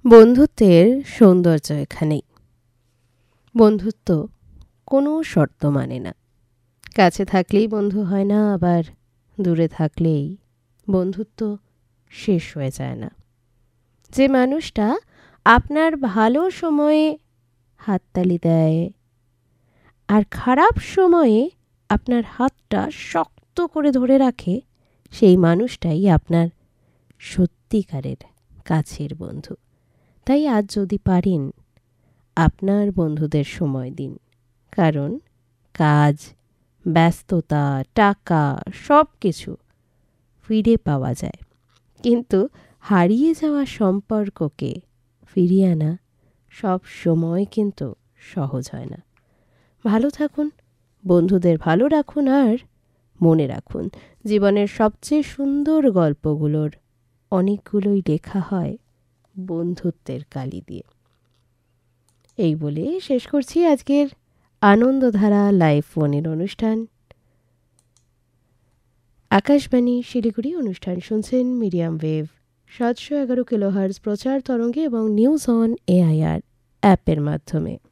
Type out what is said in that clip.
বন্ধুত্বের সৌন্দর্য এখানেই। বন্ধুত্ব কোনো শর্ত মানে না। কাছে থাকলেই বন্ধু হয় না, আবার দূরে থাকলেই বন্ধুত্ব শেষ হয়ে যায় না। যে মানুষটা আপনার ভালো সময়ে হাততালি দেয় আর খারাপ সময়ে আপনার হাতটা শক্ত করে ধরে রাখে, সেই মানুষটাই আপনার সত্যিকারের কাছের বন্ধু। তাই আজ যদি পারেন আপনার বন্ধুদের সময় দিন, কারণ কাজ, ব্যস্ততা, টাকা সব কিছু ফিরে পাওয়া যায়, কিন্তু হারিয়ে যাওয়া সম্পর্ককে ফিরিয়ে আনা সব সময় কিন্তু সহজ হয় না। ভালো থাকুন, বন্ধুদের ভালো রাখুন, আর মনে রাখুন জীবনের সবচেয়ে সুন্দর গল্পগুলোর অনেকগুলোই লেখা হয় বন্ধুত্বের কালি দিয়ে। এই বলে শেষ করছি আজকের আনন্দধারা লাইভ ফোনের অনুষ্ঠান। আকাশবাণী শিলিগুড়ি অনুষ্ঠান শুনছেন মিডিয়াম ওয়েভ 711 কিলোহার্জ প্রচার তরঙ্গে এবং নিউজ অন এআইআর অ্যাপের মাধ্যমে।